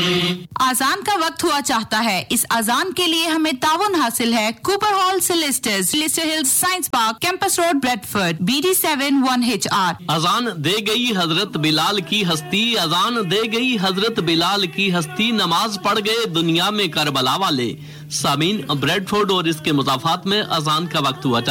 आजान का वक्त हुआ चाहता है। इस आजान के लिए हमें ताउन हासिल है। Cooper hall सिलिस्टर्स, Leicester hills science park, campus road, Bradford, BD7 1HR। अजान दे गई हजरत बिलाल की हस्ती, अजान दे गई हजरत बिलाल की हस्ती, नमाज पढ़ गए दुनिया में करबला वाले। सामीन, ब्रेडफोर्ड और इसके मुजाफात में अजान का वक्त हुआ